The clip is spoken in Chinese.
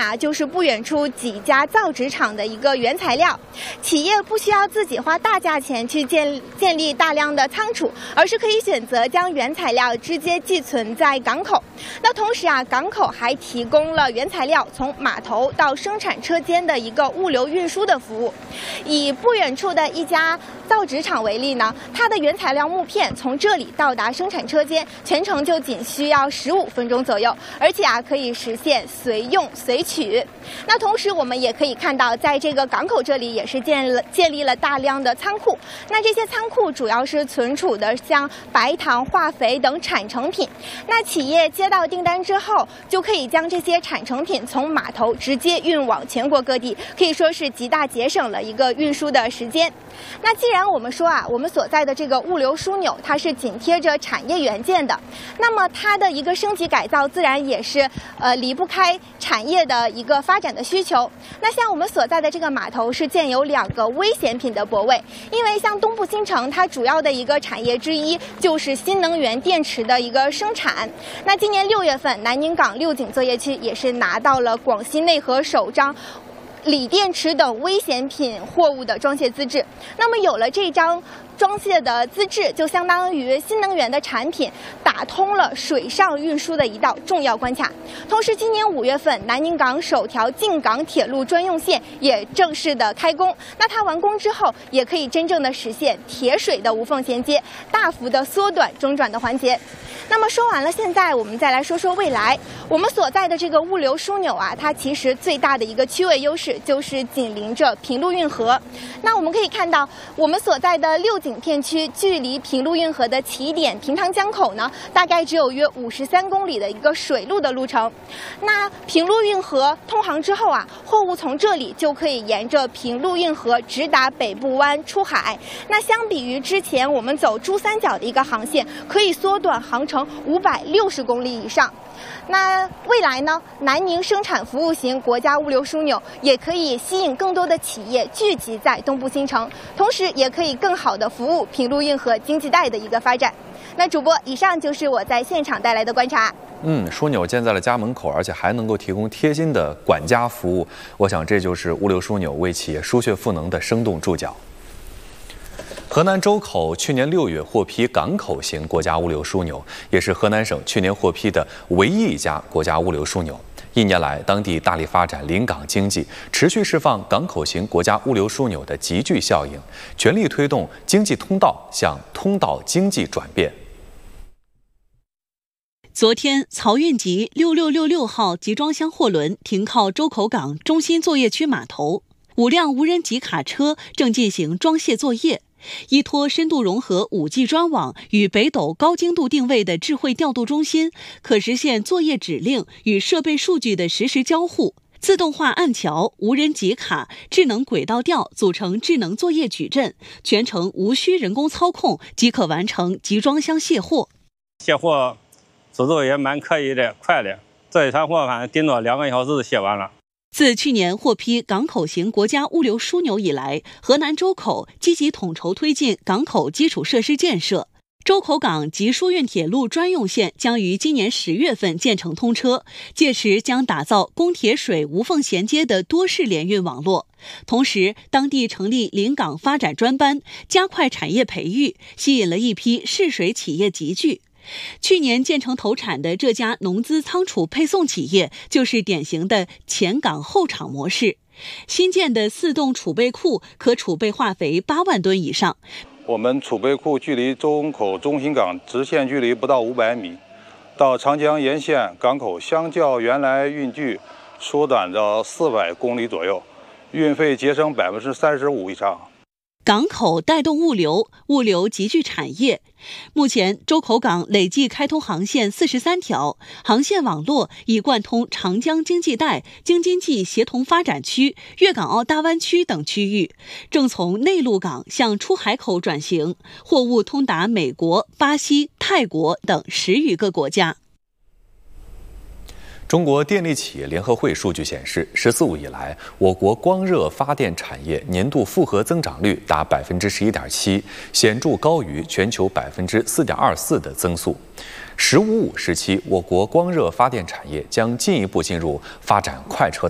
啊，就是不远处几家造纸厂的一个原材料。企业不需要自己花大价钱去建立大量的仓储，而是可以选择将原材料直接寄存在港口。那同时啊，港口还提供了原材料从码头到生产车间的一个物流运输的服务。以不远处的一家造纸厂为例呢，它的原材料木片从这里到达生产车间，全程就仅需要15分钟左右，而且啊可以实现随用随取。那同时我们也可以看到，在这个港口这里也是建立了大量的仓库。那这些仓库主要是存储的像白糖、化肥等产成品。那企业接到订单之后，就可以将这些产成品从码头直接运往全国各地，可以说是极大节省了一个运输的时间。那既然我们说啊，我们所在的这个物流枢纽它是紧贴着产业园建的，那么它的一个升级改造自然也是离不开产业的一个发展的需求。那像我们所在的这个码头是建有2个危险品的泊位，因为像东部新城它主要的一个产业之一就是新能源电池的一个生产。那今年6月份，南宁港6井作业区也是拿到了广西内河首张锂电池等危险品货物的装卸资质。那么有了这张装卸的资质，就相当于新能源的产品打通了水上运输的一道重要关卡。同时，今年5月份，南宁港首条进港铁路专用线也正式的开工。那它完工之后，也可以真正的实现铁水的无缝衔接，大幅的缩短中转的环节。那么说完了现在，我们再来说说未来。我们所在的这个物流枢纽啊，它其实最大的一个区位优势就是紧邻着平陆运河。那我们可以看到，我们所在的6井片区距离平陆运河的起点平塘江口呢，大概只有约53公里的一个水路的路程。那平陆运河通航之后啊，货物从这里就可以沿着平陆运河直达北部湾出海。那相比于之前我们走珠三角的一个航线，可以缩短航程560公里以上。那未来呢，南宁生产服务型国家物流枢纽也可以吸引更多的企业聚集在东部新城，同时也可以更好的服务平陆运河经济带的一个发展。那主播，以上就是我在现场带来的观察。 枢纽建在了家门口，而且还能够提供贴心的管家服务，我想这就是物流枢纽为企业输血赋能的生动注脚。河南周口去年6月获批港口型国家物流枢纽，也是河南省去年获批的唯一一家国家物流枢纽。1年来，当地大力发展临港经济，持续释放港口型国家物流枢纽的集聚效应，全力推动经济通道向通道经济转变。 昨天，漕运级6666号集装箱货轮停靠周口港中心作业区码头，5辆无人机卡车正进行装卸作业。依托深度融合5G 专网与北斗高精度定位的智慧调度中心，可实现作业指令与设备数据的实时交互。自动化岸桥、无人机卡、智能轨道吊组成智能作业矩阵，全程无需人工操控即可完成集装箱卸货。 卸货速度也蛮可以的，快的，这一船货反正顶多2个小时就卸完了。 自去年获批港口型国家物流枢纽以来，河南周口积极统筹推进港口基础设施建设。周口港及输运铁路专用线将于今年10月份建成通车，届时将打造供铁水无缝衔接的多式联运网络。同时，当地成立临港发展专班，加快产业培育，吸引了一批试水企业集聚。去年建成投产的这家农资仓储配送企业就是典型的前港后厂模式。新建的4栋储备库可储备化肥8万吨以上。 我们储备库距离周口中心港直线距离不到500米，到长江沿线港口相较原来运距缩短到400公里左右，运费节省35%以上。 港口带动物流，物流集聚产业。目前，周口港累计开通航线43条，航线网络已贯通长江经济带、京津冀协同发展区、粤港澳大湾区等区域，正从内陆港向出海口转型，货物通达美国、巴西、泰国等10余个国家。 中国电力企业联合会数据显示，“14五”以来，我国光热发电产业年度复合增长率达11.7%，显著高于全球4.24%的增速。“15五”时期，我国光热发电产业将进一步进入发展快车